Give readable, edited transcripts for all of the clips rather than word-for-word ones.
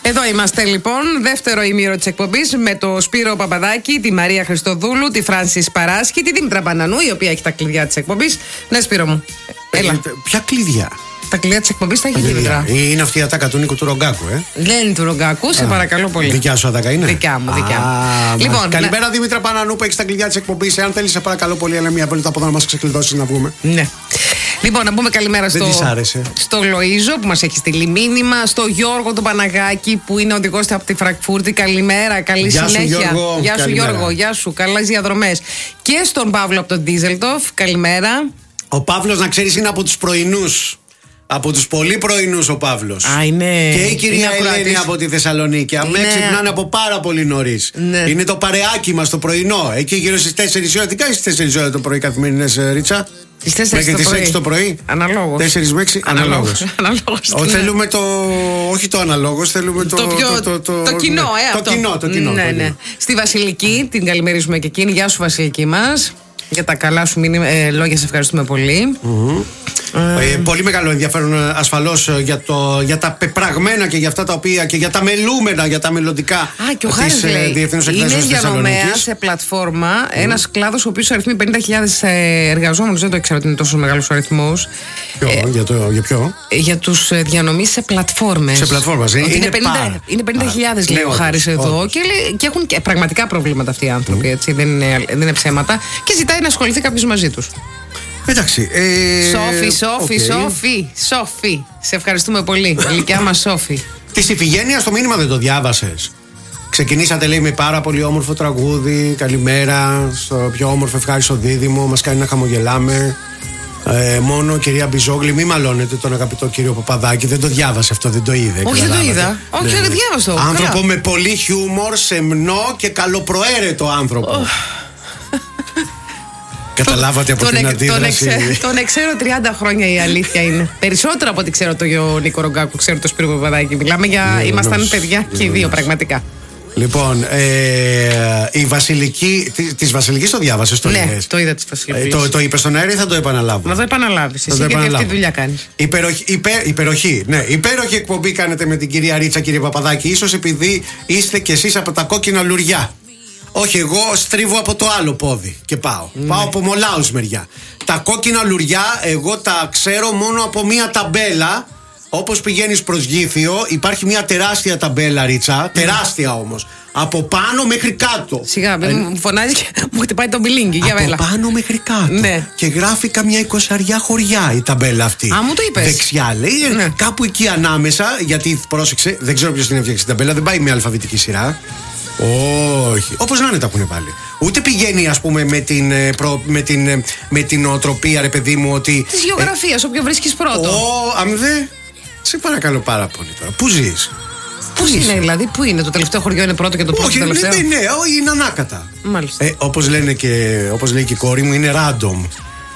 Εδώ είμαστε λοιπόν, δεύτερο ημίρο της εκπομπής με το Σπύρο Παπαδάκη, τη Μαρία Χριστοδούλου, τη Φράνσις Παράσχη, τη Δήμητρα Πανανού, η οποία έχει τα κλειδιά της εκπομπής. Ναι, Σπύρο μου. Έλα. Ποια κλειδιά? Τα κλειδιά της εκπομπής τα έχει η Δήμητρα. Είναι αυτή η ατάκα του Νίκου του Ρογκάκου, Δεν είναι του Ρογκάκου, σε παρακαλώ πολύ. Δικιά σου ατάκα είναι? Δικιά μου. Λοιπόν, καλημέρα Δήμητρα Πανανού που έχει τα κλειδιά της εκπομπής. Εάν θέλεις, σε παρακαλώ πολύ, αλλά μία βόλτα από εδώ να μας ξεκλειδώσεις να βγούμε. Ναι. Λοιπόν, να πούμε καλημέρα στο Λοΐζο που μας έχει στείλει μήνυμα, στο Γιώργο τον Παναγάκη που είναι οδηγός από τη Φραγκφούρτη. Καλημέρα, καλή συνέχεια. Γεια σου Γιώργο, γεια σου, καλές διαδρομές. Και στον Παύλο από τον Ντίζελτοφ, καλημέρα. Ο Παύλος, να ξέρεις, είναι από τους πρωινούς. Από τους πολύ πρωινούς ο Παύλος. Είναι. Και η κυρία Ελένη από τη Θεσσαλονίκη. Αμέ ξυπνάνε από πάρα πολύ νωρίς. Ναι. Είναι το παρεάκι μας το πρωινό. Εκεί γύρω στις 4 ώρα. Τι κάνεις στις 4 ώρα το πρωί καθημερινές, Ρίτσα? Στις 4 μέχρι τις 6 το πρωί. Αναλόγως. 4 με 6. Αναλόγως. Θέλουμε το. Όχι το αναλόγως, θέλουμε το. Το κοινό, Το κοινό. Ναι. Στη Βασιλική, την καλημερίζουμε και εκείνη. Γεια σου, Βασιλική μας. Για τα καλά σου λόγια, σε ευχαριστούμε πολύ. Πολύ μεγάλο ενδιαφέρον ασφαλώς για τα πεπραγμένα και για αυτά τα οποία και για τα μελούμενα, για τα μελλοντικά της Διεθνούς Εκδέσεως Θεσσαλονίκης. Είναι διανομέα σε πλατφόρμα ένας κλάδος ο οποίος αριθμεί 50.000 εργαζόμενους. Δεν το ήξερα ότι είναι τόσο μεγάλος ο αριθμός. Για ποιο? Για τους διανομείς σε πλατφόρμες. Σε πλατφόρμες. Είναι 50.000 λέει ο Χάρης εδώ και έχουν και πραγματικά προβλήματα αυτοί οι άνθρωποι. Έτσι, δεν είναι ψέματα. Και ζητάει να ασχοληθεί κάποιος μαζί τους. Εντάξει. Σόφι. Σε ευχαριστούμε πολύ. Γλυκιά μας Σόφι. Της Ιφηγένειας το μήνυμα δεν το διάβασες? Ξεκινήσατε, λέει, με πάρα πολύ όμορφο τραγούδι. Καλημέρα στο πιο όμορφο ευχάριστο δίδυμο. Μας κάνει να χαμογελάμε. Μόνο κυρία Μπιζόγλη, μη μαλώνετε τον αγαπητό κύριο Παπαδάκη. Δεν το διάβασε αυτό, δεν το είδε. Όχι, δεν το είδα. Όχι, δεν διάβασα. Άνθρωπο με πολύ χιούμορ, σεμνό και καλοπροαίρετο άνθρωπο. Καταλάβατε από την αντίδραση. Τον ξέρω 30 χρόνια, η αλήθεια είναι. Περισσότερο από ό,τι ξέρω τον Νίκο Ρογκάκου, ξέρω τον Σπύρο Παπαδάκη. Μιλάμε για. Ήμασταν παιδιά και οι δύο πραγματικά. Λοιπόν, η Βασιλική. Της Βασιλικής το διάβασες, το είδες? Ναι, το είδα της Βασιλικής. Το είπες στον αέρα ή θα το επαναλάβω? Να το επαναλάβεις. Εσύ γιατί αυτή τη δουλειά κάνεις. Υπέροχη, ναι. Υπέροχη εκπομπή κάνετε με την κυρία Ρίτσα, κύριε Παπαδάκη. Ίσως επειδή είστε κι εσείς από τα κόκκινα λουριά. Όχι, εγώ στρίβω από το άλλο πόδι και πάω. Πάω από Μολάους μεριά. Τα κόκκινα λουριά εγώ τα ξέρω μόνο από μία ταμπέλα. Όπως πηγαίνεις προς Γήθιο, υπάρχει μια τεράστια ταμπέλα, Ρίτσα. Τεράστια όμως. Από πάνω μέχρι κάτω. Σιγά, μου φωνάζει και μου χτυπάει το μπιλίνγκι. Από πάνω μέχρι κάτω. Ναι. Και γράφει καμιά 20 χωριά η ταμπέλα αυτή. Α, μου το είπες. Δεξιά λέει. Ναι. Κάπου εκεί ανάμεσα, γιατί πρόσεξε, δεν ξέρω ποιος την έφτιαξε την ταμπέλα, δεν πάει με αλφαβητική σειρά. Όχι. Όπως να είναι τα πούνε πάλι. Ούτε πηγαίνει, ας πούμε, με την νοοτροπία, ρε παιδί μου, ότι. Της γεωγραφίας, όποιο βρίσκεις πρώτο. Αμδε. Σε παρακαλώ πάρα πολύ τώρα. Πού ζεις? Πού είναι δηλαδή, πού είναι? Το τελευταίο χωριό είναι πρώτο και το πρώτο όχι, τελευταίο. Ναι, είναι ανάκατα. Μάλιστα. Όπως λέει και η κόρη μου, είναι random.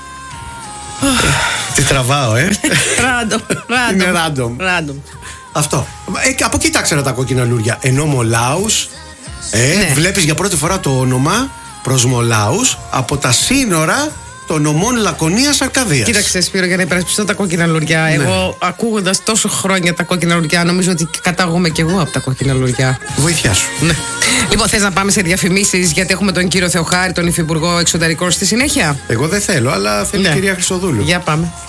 Τι τραβάω, Random. Είναι random. Αυτό. Από εκεί τα ξέρα τα κόκκινα λουριά. Ενώ Μολάους, ναι. Βλέπεις για πρώτη φορά το όνομα προς Μολάους από τα σύνορα των νομών Λακωνίας Αρκαδίας. Κοίταξε, Σπύρο, για να υπερασπιστώ τα κόκκινα λουριά. Ναι. Εγώ, ακούγοντας τόσο χρόνια τα κόκκινα λουριά, νομίζω ότι κατάγομαι κι εγώ από τα κόκκινα λουριά. Βοήθειά σου. Ναι. Λοιπόν, θες να πάμε σε διαφημίσεις, γιατί έχουμε τον κύριο Θεοχάρη, τον Υφυπουργό Εξωτερικών στη συνέχεια? Εγώ δεν θέλω, αλλά θέλει η κυρία Χριστοδούλου. Για πάμε.